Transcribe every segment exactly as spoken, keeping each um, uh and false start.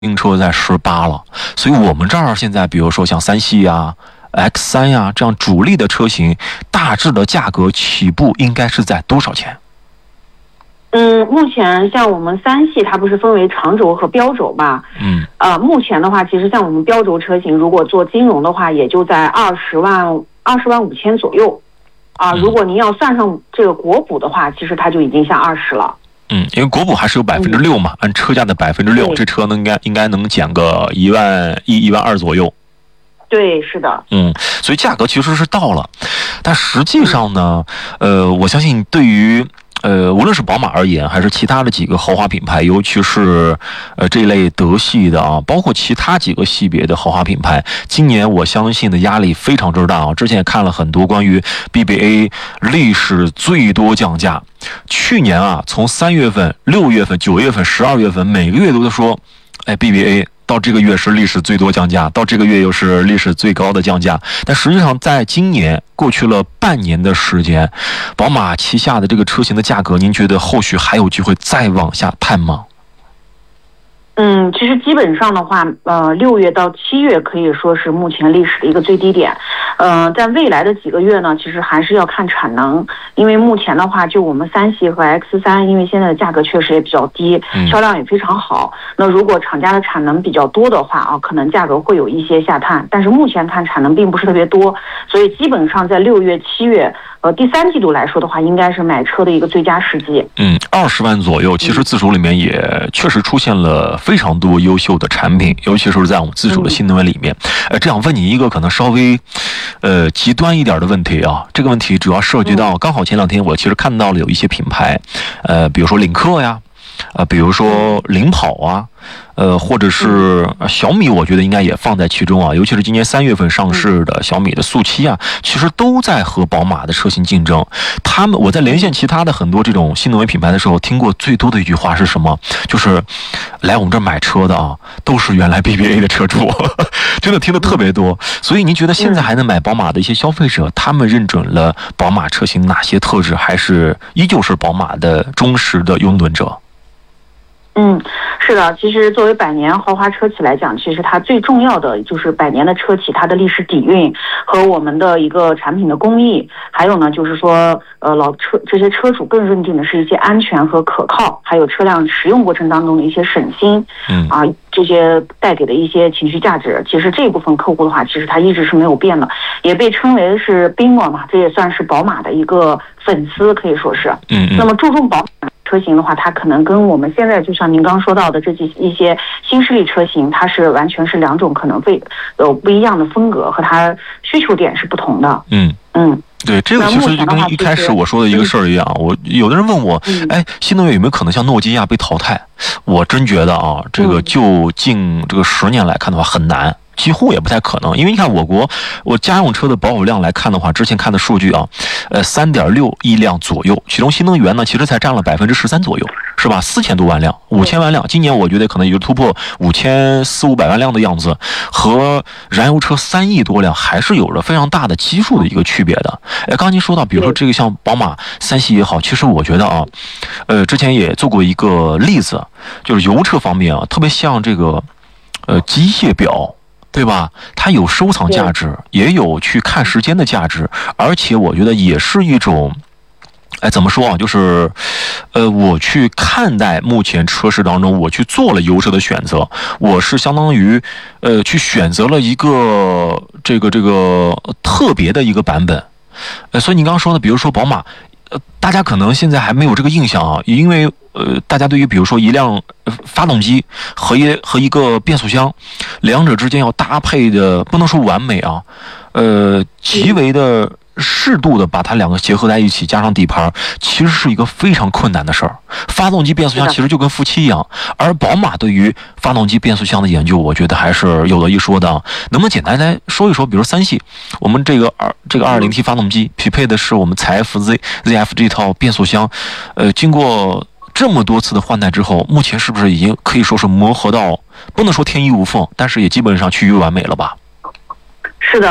新车在十八了，所以我们这儿现在比如说像三系呀、X 三呀这样主力的车型，大致的价格起步应该是在多少钱？ 嗯，目前像我们三系，它不是分为长轴和标轴吧？ 嗯， 呃，目前的话，其实像我们标轴车型，如果做金融的话，也就在二十万二十万五千左右。啊、呃，如果您要算上这个国补的话，其实它就已经像二十了。 嗯，因为国补还是有百分之六嘛，嗯、按车价的百分之六，这车呢应该应该能减个一万一一万二左右。 对，是的。 嗯，所以价格其实是到了，但实际上呢，呃，我相信对于呃无论是宝马而言，还是其他的几个豪华品牌，尤其是呃这一类德系的啊，包括其他几个系别的豪华品牌，今年我相信的压力非常之大啊。之前也看了很多关于 B B A 历史最多降价。去年啊，从三月份、六月份、九月份、十二月份，每个月都在说，哎 ，B B A 到这个月是历史最多降价，到这个月又是历史最高的降价。但实际上，在今年过去了半年的时间，宝马旗下的这个车型的价格，您觉得后续还有机会再往下探吗？ 嗯，其实基本上的话，呃，六月到七月可以说是目前历史的一个最低点。呃，在未来的几个月呢，其实还是要看产能，因为目前的话，就我们三系和 X 三，因为现在的价格确实也比较低，销量也非常好。那如果厂家的产能比较多的话啊，可能价格会有一些下探，但是目前看产能并不是特别多，所以基本上在六月、七月。呃，第三季度来说的话，应该是买车的一个最佳时机。 嗯，二十万左右，其实自主里面也确实出现了非常多优秀的产品，尤其是在我们自主的新能源里面。呃，这样问你一个可能稍微，呃，极端一点的问题啊，这个问题主要涉及到，刚好前两天我其实看到了有一些品牌，呃，比如说领克呀，呃，比如说领跑啊。呃，或者是小米，我觉得应该也放在其中啊，尤其是今年三月份上市的小米的速七啊，其实都在和宝马的车型竞争。他们，我在连线其他的很多这种新能源品牌的时候，听过最多的一句话是什么？就是来我们这儿买车的啊，都是原来 B B A 的车主，真的听得特别多。所以您觉得现在还能买宝马的一些消费者，他们认准了宝马车型哪些特质，还是依旧是宝马的忠实的拥趸者？ 嗯，是的，其实作为百年豪华车企来讲，其实它最重要的就是百年的车企它的历史底蕴和我们的一个产品的工艺，还有呢就是说，呃，老车这些车主更认定的是一些安全和可靠，还有车辆使用过程当中的一些省心，嗯啊，这些带给的一些情绪价值。其实这部分客户的话，其实它一直是没有变的，也被称为是宾魔嘛，这也算是宝马的一个粉丝，可以说是。嗯，那么注重宝马车型的话，它可能跟我们现在就像您刚说到的这几一些新势力车型，它是完全是两种可能会有不一样的风格，和它需求点是不同的。嗯嗯， 对，这个其实就跟一开始我说的一个事儿一样。我有的人问我，哎，新能源有没有可能像诺基亚被淘汰？我真觉得啊，这个就近这个十年来看的话很难。几乎也不太可能，因为你看我国我家用车的保有量来看的话，之前看的数据啊，呃，三点六亿辆左右，其中新能源呢其实才占了百分之十三左右，是吧？四千多万辆，五千万辆，今年我觉得可能也就突破五千四五百万辆的样子，和燃油车三亿多辆还是有着非常大的基数的一个区别的。哎，刚才您说到，比如说这个像宝马三系也好，其实我觉得啊，呃，之前也做过一个例子，就是油车方面啊，特别像这个呃机械表。对吧？它有收藏价值，也有去看时间的价值，而且我觉得也是一种，哎，怎么说啊？就是，呃，我去看待目前车市当中，我去做了油车的选择，我是相当于，呃，去选择了一个这个这个特别的一个版本，呃，所以你刚刚说的，比如说宝马。呃，大家可能现在还没有这个印象啊，因为呃，大家对于比如说一辆发动机和一和一个变速箱，两者之间要搭配的不能说完美啊，呃，极为的适度的把它两个结合在一起，加上底盘，其实是一个非常困难的事儿。发动机变速箱其实就跟夫妻一样，而宝马对于发动机变速箱的研究，我觉得还是有的一说的。能不能简单来说一说，比如三系，我们这个二这个二点零 T 发动机匹配的是我们采 F Z Z F 这套变速箱，呃，经过这么多次的换代之后，目前是不是已经可以说是磨合到不能说天衣无缝，但是也基本上趋于完美了吧？ 是的。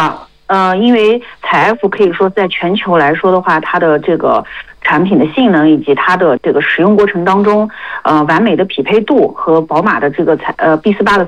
呃，因为采埃孚可以说在全球来说的话，它的这个产品的性能以及它的这个使用过程当中，呃，完美的匹配度和宝马的这个采呃 B 四八的